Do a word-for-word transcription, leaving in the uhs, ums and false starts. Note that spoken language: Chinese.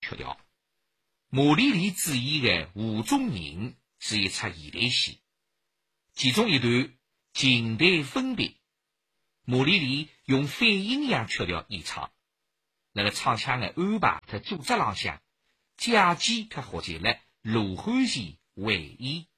曲调。马丽丽主演的《湖中人》是一出现代戏，其中一段近代分别，马丽丽用反阴阳曲调演唱，那个唱腔的安排和组织浪向，借机他获得了罗汉前回忆。